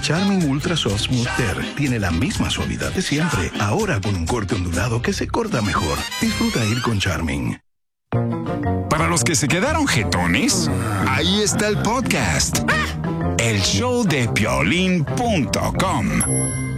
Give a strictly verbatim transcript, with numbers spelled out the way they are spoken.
Charmin Ultra Soft Smooth Tear tiene la misma suavidad de siempre, ahora con un corte ondulado que se corta mejor. Disfruta ir con Charmin. Para los que se quedaron jetones, ahí está el podcast. El show de Piolín punto com.